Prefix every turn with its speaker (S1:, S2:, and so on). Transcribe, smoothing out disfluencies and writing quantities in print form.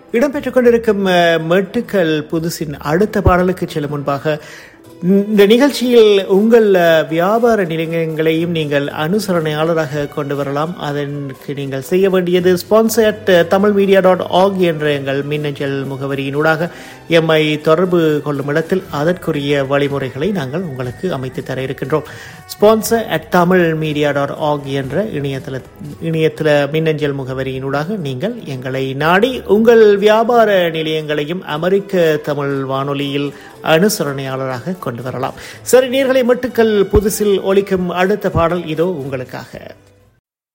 S1: இடம்பெற்றுக் கொண்டிருக்கும் மெட்டுக்கள் புதுசின் அடுத்த பாடலுக்கு செல்லும் முன்பாக இந்த நிகழ்ச்சியில் உங்கள் வியாபார நிலையங்களையும் நீங்கள் அனுசரணையாளராக கொண்டு வரலாம். அதற்கு நீங்கள் செய்ய வேண்டியது sponsor@tamilmedia.org என்ற எங்கள் மின்னஞ்சல் முகவரியினூடாக எம்மை தொடர்பு கொள்ளும் இடத்தில் அதற்குரிய வழிமுறைகளை நாங்கள் உங்களுக்கு அமைத்து தர இருக்கின்றோம். sponsor@tamilmedia.org என்ற இணையதள மின்னஞ்சல் முகவரியினூடாக நீங்கள் எங்களை நாடி உங்கள் வியாபார நிலையங்களையும் அமெரிக்க தமிழ் வானொலியில் அனுசரணையாளராக கொண்டு வரலாம். சரி நேயர்களே, மெட்டுக்கள் புதுசில் ஒலிக்கும் அடுத்த பாடல் இதோ உங்களுக்காக.